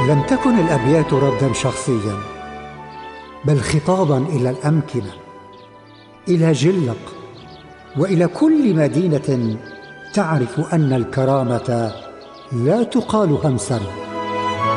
لم تكن الأبيات ردا شخصيا، بل خطابا إلى الأمكنة، إلى جلق، وإلى كل مدينة تعرف أن الكرامة لا تقال همسا